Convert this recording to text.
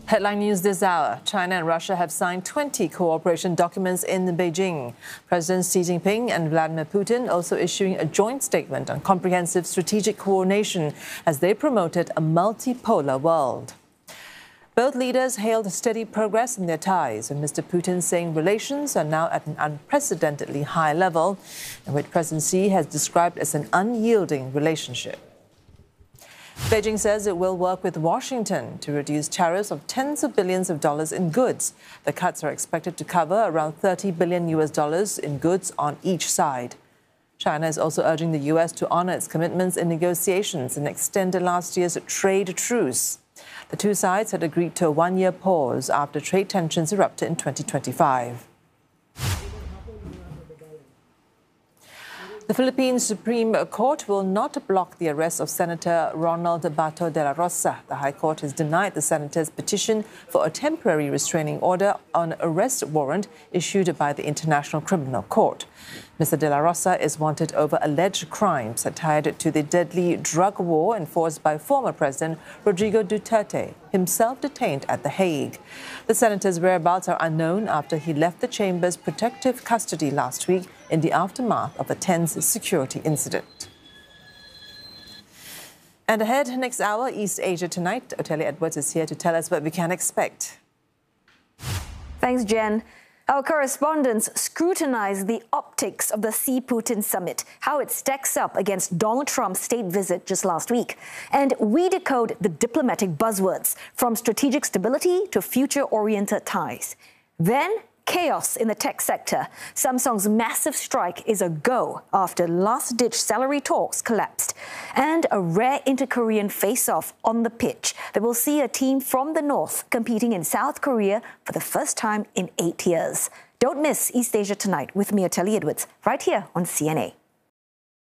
Headline news this hour. China and Russia have signed 20 cooperation documents in Beijing. Presidents Xi Jinping and Vladimir Putin also issuing a joint statement on comprehensive strategic coordination as they promoted a multipolar world. Both leaders hailed steady progress in their ties, with Mr. Putin saying relations are now at an unprecedentedly high level, and which President Xi has described as an unyielding relationship. Beijing says it will work with Washington to reduce tariffs of tens of billions of dollars in goods. The cuts are expected to cover around $30 billion in goods on each side. China is also urging the U.S. to honor its commitments in negotiations and extend last year's trade truce. The two sides had agreed to a one-year pause after trade tensions erupted in 2025. The Philippine Supreme Court will not block the arrest of Senator Ronald Bato de la Rosa. The High Court has denied the senator's petition for a temporary restraining order on arrest warrant issued by the International Criminal Court. Mr. de la Rosa is wanted over alleged crimes tied to the deadly drug war enforced by former President Rodrigo Duterte, himself detained at The Hague. The senator's whereabouts are unknown after he left the chamber's protective custody last week in the aftermath of a tense security incident. And ahead next hour, East Asia Tonight. Otelia Edwards is here to tell us what we can expect. Thanks, Jen. Our correspondents scrutinize the optics of the Xi-Putin summit, how it stacks up against Donald Trump's state visit just last week. And we decode the diplomatic buzzwords, from strategic stability to future-oriented ties. Then, chaos in the tech sector. Samsung's massive strike is a go after last-ditch salary talks collapsed. And a rare inter-Korean face-off on the pitch that will see a team from the north competing in South Korea for the first time in 8 years. Don't miss East Asia Tonight with me, Otelia Edwards, right here on CNA.